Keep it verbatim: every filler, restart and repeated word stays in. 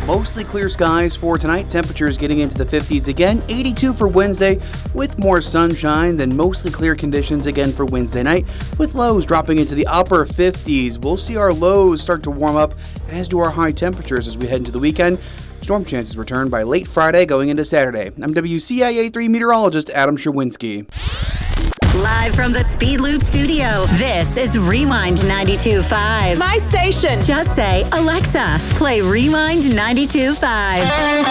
Mostly clear skies for tonight. Temperatures getting into the fifties again. eighty-two for Wednesday with more sunshine than mostly clear conditions again for Wednesday night, with lows dropping into the upper fifties. We'll see our lows start to warm up, as do our high temperatures as we head into the weekend. Storm chances return by late Friday going into Saturday. I'm W C I A three meteorologist Adam Sherwinski. Live from the Speed Loop studio, this is Rewind ninety-two point five. My station. Just say, Alexa, play Rewind ninety-two point five.